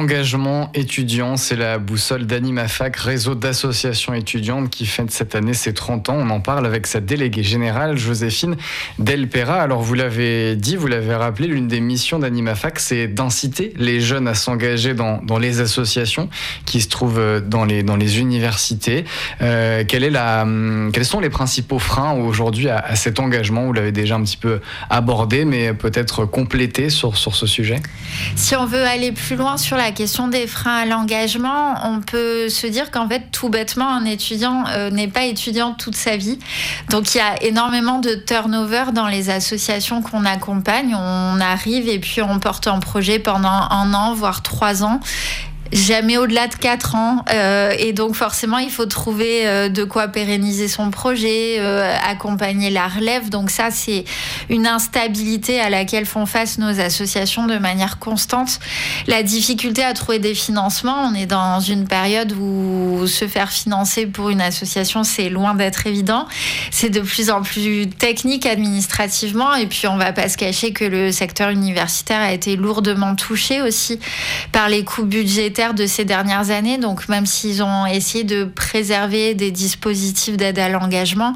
l'engagement étudiant, c'est la boussole d'AnimaFac, réseau d'associations étudiantes qui fête cette année ses 30 ans. On en parle avec sa déléguée générale, Joséphine Delpera. Alors vous l'avez dit, vous l'avez rappelé, l'une des missions d'AnimaFac, c'est d'inciter les jeunes à s'engager dans les associations qui se trouvent dans les universités. Quels sont les principaux freins aujourd'hui à cet engagement? Vous l'avez déjà un petit peu abordé, mais peut-être complété sur ce sujet. Si on veut aller plus loin sur la question des freins à l'engagement, on peut se dire qu'en fait, tout bêtement, un étudiant n'est pas étudiant toute sa vie. Donc, il y a énormément de turnover dans les associations qu'on accompagne. On arrive et puis on porte un projet pendant 1 an, voire 3 ans. Jamais au-delà de 4 ans. Et donc, forcément, il faut trouver de quoi pérenniser son projet, accompagner la relève. Donc ça, c'est une instabilité à laquelle font face nos associations de manière constante. La difficulté à trouver des financements, on est dans une période où se faire financer pour une association, c'est loin d'être évident. C'est de plus en plus technique administrativement. Et puis, on ne va pas se cacher que le secteur universitaire a été lourdement touché aussi par les coûts budgétaires de ces dernières années. Donc, même s'ils ont essayé de préserver des dispositifs d'aide à l'engagement,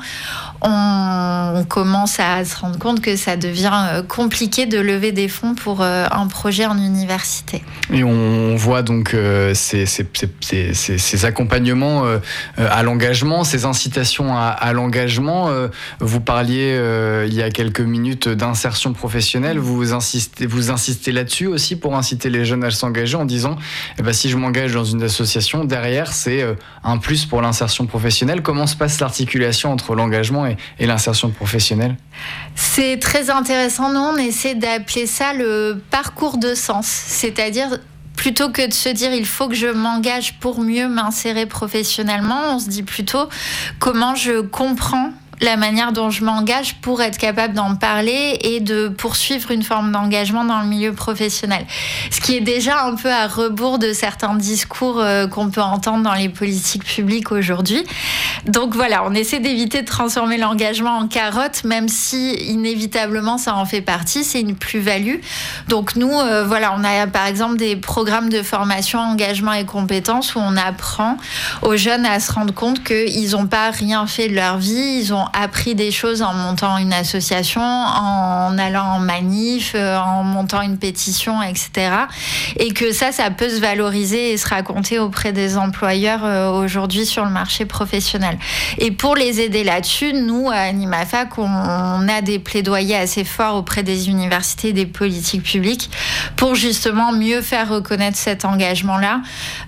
on commence à se rendre compte que ça devient compliqué de lever des fonds pour un projet en université. Et on voit donc ces accompagnements à l'engagement, ces incitations à l'engagement. Vous parliez il y a quelques minutes d'insertion professionnelle. Vous insistez là-dessus aussi pour inciter les jeunes à s'engager en disant si je m'engage dans une association, derrière c'est un plus pour l'insertion professionnelle. Comment se passe l'articulation entre l'engagement et l'insertion professionnelle? C'est très intéressant. Nous, on essaie d'appeler ça le parcours de sens. C'est-à-dire, plutôt que de se dire il faut que je m'engage pour mieux m'insérer professionnellement, on se dit plutôt comment je comprends la manière dont je m'engage pour être capable d'en parler et de poursuivre une forme d'engagement dans le milieu professionnel. Ce qui est déjà un peu à rebours de certains discours qu'on peut entendre dans les politiques publiques aujourd'hui. Donc voilà, on essaie d'éviter de transformer l'engagement en carotte, même si inévitablement ça en fait partie, c'est une plus-value. Donc nous, on a par exemple des programmes de formation, engagement et compétences où on apprend aux jeunes à se rendre compte qu'ils n'ont pas rien fait de leur vie, ils ont appris des choses en montant une association, en allant en manif, en montant une pétition, etc. Et que ça peut se valoriser et se raconter auprès des employeurs aujourd'hui sur le marché professionnel. Et pour les aider là-dessus, nous, à AnimaFac, on a des plaidoyers assez forts auprès des universités et des politiques publiques pour justement mieux faire reconnaître cet engagement-là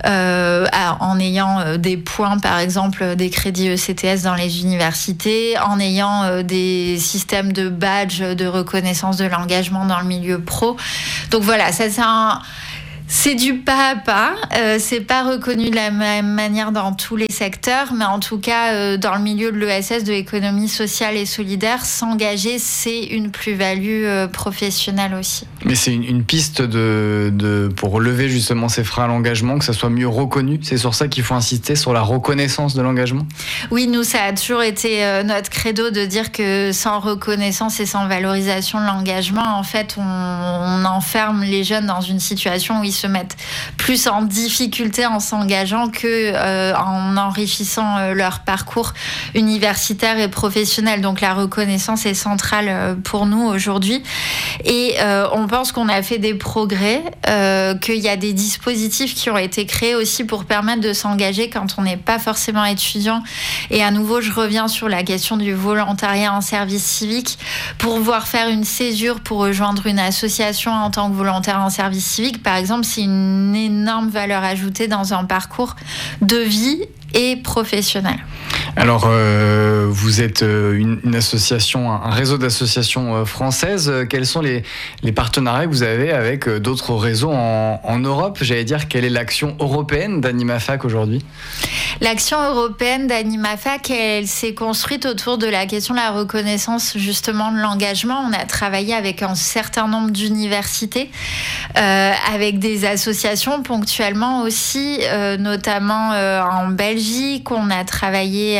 en ayant des points, par exemple, des crédits ECTS dans les universités, en ayant des systèmes de badge, de reconnaissance de l'engagement dans le milieu pro. Donc voilà, ça c'est du pas à pas. C'est pas reconnu de la même manière dans tous les secteurs, mais en tout cas, dans le milieu de l'ESS, de l'économie sociale et solidaire, s'engager, c'est une plus-value professionnelle aussi. Mais c'est une piste pour relever justement ces freins à l'engagement, que ça soit mieux reconnu. C'est sur ça qu'il faut insister, sur la reconnaissance de l'engagement. Oui, nous, ça a toujours été notre credo de dire que sans reconnaissance et sans valorisation de l'engagement, en fait, on enferme les jeunes dans une situation où ils se mettent plus en difficulté en s'engageant en enrichissant leur parcours universitaire et professionnel. Donc la reconnaissance est centrale pour nous aujourd'hui. Et on pense qu'on a fait des progrès, qu'il y a des dispositifs qui ont été créés aussi pour permettre de s'engager quand on n'est pas forcément étudiant. Et à nouveau, je reviens sur la question du volontariat en service civique. Pour pouvoir faire une césure pour rejoindre une association en tant que volontaire en service civique, par exemple, c'est une énorme valeur ajoutée dans un parcours de vie et professionnel. Alors, vous êtes une association, un réseau d'associations françaises. Quels sont les partenariats que vous avez avec d'autres réseaux en Europe? J'allais dire, quelle est l'action européenne d'AnimaFac aujourd'hui? L'action européenne d'AnimaFac, elle s'est construite autour de la question de la reconnaissance justement de l'engagement. On a travaillé avec un certain nombre d'universités, avec des associations ponctuellement aussi, notamment en Belgique. On a travaillé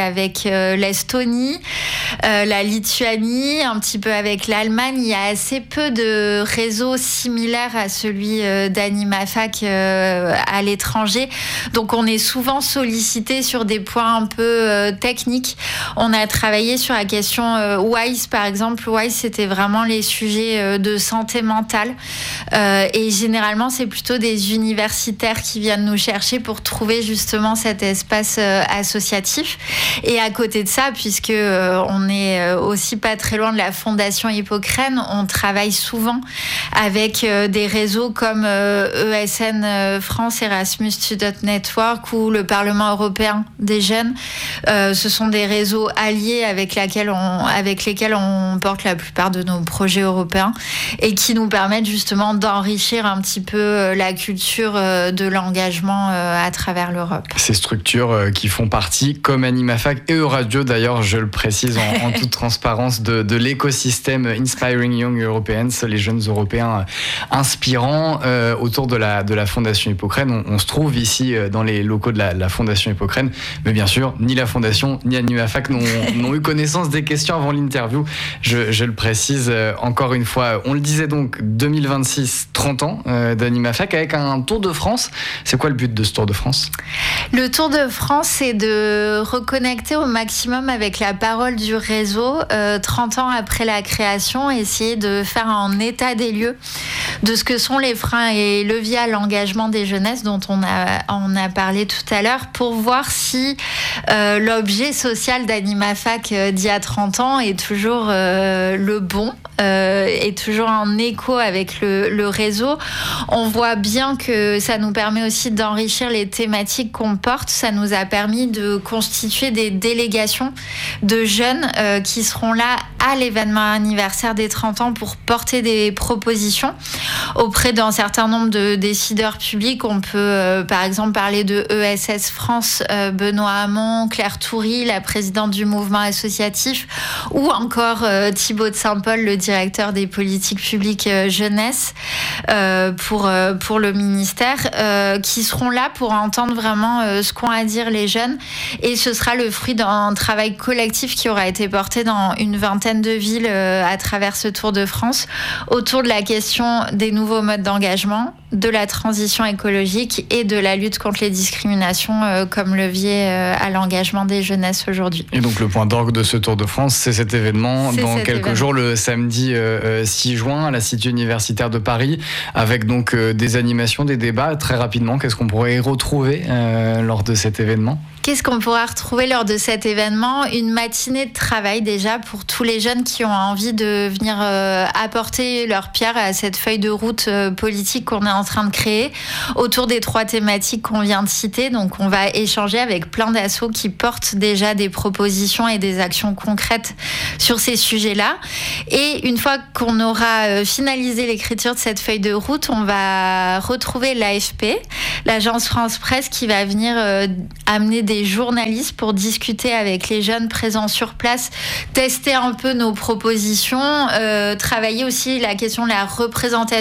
avec l'Estonie, la Lituanie, un petit peu avec l'Allemagne. Il y a assez peu de réseaux similaires à celui d'AnimaFac à l'étranger. Donc on est souvent sollicité sur des points un peu techniques. On a travaillé sur la question WISE par exemple. WISE, c'était vraiment les sujets de santé mentale. Et généralement, c'est plutôt des universitaires qui viennent nous chercher pour trouver justement cet espace associatif. Et à côté de ça, puisque on est aussi pas très loin de la Fondation Hippocrène, on travaille souvent avec des réseaux comme ESN France, Erasmus Student Network ou le Parlement européen des jeunes. Ce sont des réseaux alliés avec lesquels on porte la plupart de nos projets européens et qui nous permettent justement d'enrichir un petit peu la culture de l'engagement à travers l'Europe. Ces structures qui font partie, comme AnimaFac et Euradio d'ailleurs, je le précise en toute transparence, de l'écosystème Inspiring Young Europeans, les jeunes Européens inspirants autour de la Fondation Hippocrène. On se trouve ici dans les locaux de la Fondation Hippocrène, mais bien sûr, ni la Fondation ni AnimaFac n'ont eu connaissance des questions avant l'interview. Je le précise encore une fois. On le disait donc, 2026, 30 ans d'AnimaFac avec un Tour de France. C'est quoi le but de ce Tour de France ? Le Tour de France, c'est de reconnecter au maximum avec la parole du réseau 30 ans après la création, essayer de faire un état des lieux de ce que sont les freins et leviers à l'engagement des jeunesses dont on a parlé tout à l'heure, pour voir si l'objet social d'AnimaFac d'il y a 30 ans est toujours le bon, est toujours en écho avec le réseau. On voit bien que ça nous permet aussi d'enrichir les thématiques qu'on porte. Ça nous a permis de constituer des délégations de jeunes qui seront là à l'événement anniversaire des 30 ans pour porter des propositions auprès d'un certain nombre de décideurs publics. On peut par exemple parler de ESS France, Benoît Hamon, Claire Toury, la présidente du mouvement associatif, ou encore Thibaut de Saint-Paul, le directeur des politiques publiques jeunesse pour le ministère, qui seront là pour entendre vraiment ce qu'ont à dire les jeunes. Et ce sera le fruit d'un travail collectif qui aura été porté dans une vingtaine de villes à travers ce Tour de France autour de la question des nouveaux modes d'engagement, de la transition écologique et de la lutte contre les discriminations comme levier à l'engagement des jeunesses aujourd'hui. Et donc le point d'orgue de ce Tour de France, c'est cet événement dans quelques jours, le samedi 6 juin à la Cité universitaire de Paris, avec donc des animations, des débats. Très rapidement, qu'est-ce qu'on pourrait y retrouver lors de cet événement ? Qu'est-ce qu'on pourra retrouver lors de cet événement ? Une matinée de travail déjà pour tous les jeunes qui ont envie de venir apporter leur pierre à cette feuille de route politique qu'on est en train de créer autour des 3 thématiques qu'on vient de citer. Donc on va échanger avec plein d'assos qui portent déjà des propositions et des actions concrètes sur ces sujets-là. Et une fois qu'on aura finalisé l'écriture de cette feuille de route, on va retrouver l'AFP, l'agence France Presse, qui va venir amener des journalistes pour discuter avec les jeunes présents sur place, tester un peu nos propositions, travailler aussi la question de la représentation